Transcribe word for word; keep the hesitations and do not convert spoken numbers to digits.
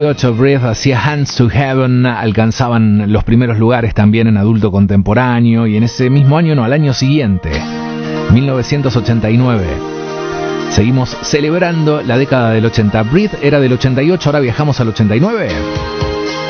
ocho Breath hacía Hands to Heaven, alcanzaban los primeros lugares también en adulto contemporáneo, y en ese mismo año, no, al año siguiente, mil novecientos ochenta y nueve, seguimos celebrando la década del ochenta. Breath era del ochenta y ocho, ahora viajamos al ochenta y nueve.